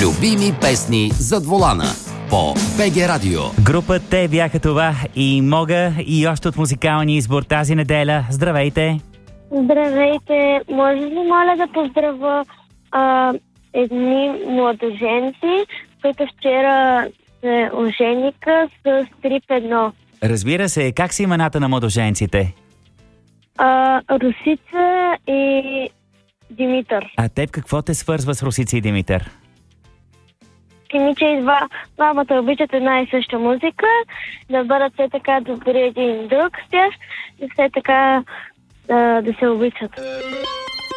Любими песни зад волана по БГ Радио. Група Те бяха това и мога и още от музикалния избор тази неделя. Здравейте! Здравейте! Може ли моля да поздравя едни младоженци, които вчера се ожениха с Трип-1? Разбира се, как са имената на младоженците? Русица и Димитър. А теб какво те свързва с Русица и Димитър? Че и двамата обичат една и съща музика, да бъдат все така добри един друг с тях и все така да се обичат.